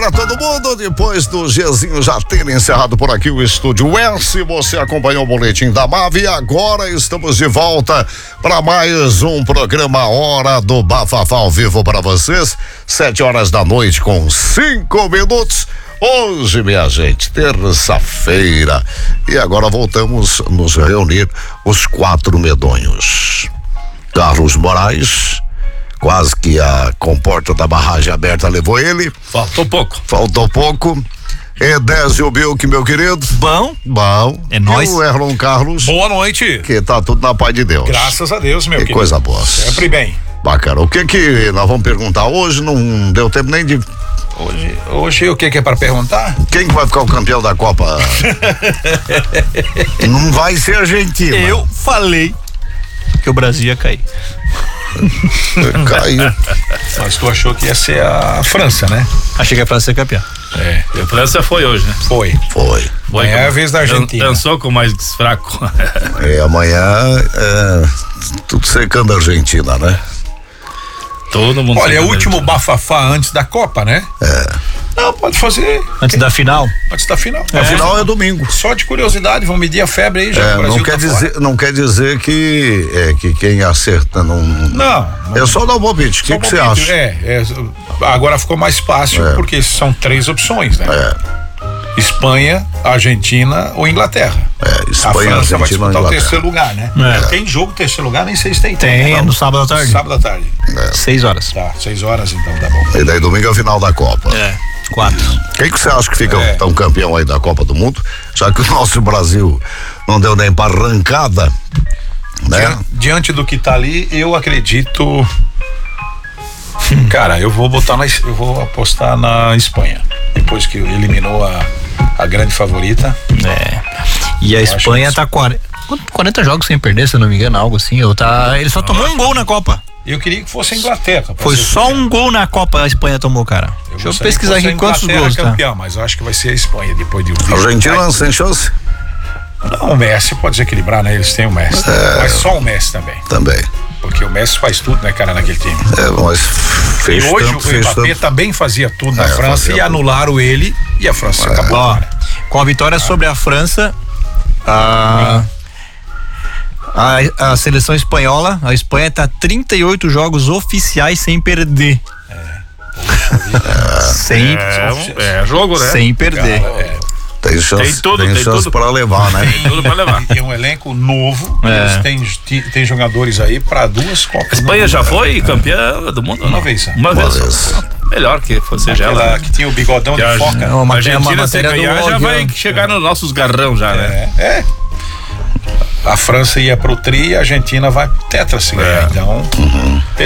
pra todo mundo. Depois do Gzinho já ter encerrado por aqui o Estúdio S, você acompanhou o Boletim da MAV e agora estamos de volta para mais um programa Hora do Bafafá ao vivo para vocês, 7h da noite com 5 minutos. Hoje, minha gente, terça-feira, e agora voltamos a nos reunir os 4 medonhos. Carlos Moraes, quase que a comporta da barragem aberta levou ele. Faltou pouco. Edésio Bilk, meu querido. Bom. É nóis. E o Erlon Carlos. Boa noite. Que tá tudo na paz de Deus. Graças a Deus, meu que querido. Coisa boa. Sempre bem. Bacana. O que nós vamos perguntar hoje? Não deu tempo nem de... Hoje o que é para perguntar? Quem que vai ficar o campeão da Copa? Não vai ser a Argentina. Eu falei que o Brasil ia cair. Caiu. Mas tu achou que ia ser a França, né? Achei que a França ia ser campeã. A França foi hoje, né? Foi. Amanhã é a vez da Argentina. Dançou com mais fraco. Amanhã tudo secando a Argentina, né? Todo mundo. Olha, é o último bafafá antes da Copa, né? Não, pode fazer. Antes da final? Antes da final. A final é domingo. Só de curiosidade, vamos medir a febre aí, já que o Brasil não quer dizer que quem acerta não. É só dar um palpite. O que você acha? Agora ficou mais fácil, porque são 3 opções, né? Espanha, Argentina ou Inglaterra. Espanha, a França Argentina, vai disputar Inglaterra. o terceiro lugar, né? Tem jogo terceiro lugar, nem sei se tem. Tem, no sábado à tarde. Sábado à tarde. 6 horas. Tá, 6 horas então, tá bom. E daí domingo é a final da Copa. 4. Quem que você acha que fica tão campeão aí da Copa do Mundo? Já que o nosso Brasil não deu nem para arrancada, né? Diante do que tá ali, eu acredito. Cara, eu vou apostar na Espanha. Depois que eliminou a grande favorita. E a Espanha tá 40 jogos sem perder, se eu não me engano, algo assim. Ele só tomou um gol na Copa. Eu queria que fosse a Inglaterra. Foi só um gol na Copa a Espanha tomou, cara. Deixa eu pesquisar aqui quantos gols tá. Campeão, mas eu acho que vai ser a Espanha depois de Argentina sem chance? Não, o Messi pode desequilibrar, né? Eles têm o Messi. Mas só o Messi também. Porque o Messi faz tudo, né, cara, naquele time. Mas fez e hoje tanto, o Mbappé também fazia tudo na França e anularam ele e a França acabou. Com a vitória sobre a França, a seleção espanhola, a Espanha tá 38 jogos oficiais sem perder. Jogo, né? Sem perder. Tem chance para levar, né? Tem tudo para levar. Tem um elenco novo. Eles têm jogadores aí para 2 Copas. A Espanha já foi campeã do mundo? Uma vez. Melhor que fosse ela. Que tinha o bigodão de foca. A Argentina, se ganhar, já vai chegar nos nossos garrão já, né? A França ia pro tri e a Argentina vai pro tetra, se ganhar. Então,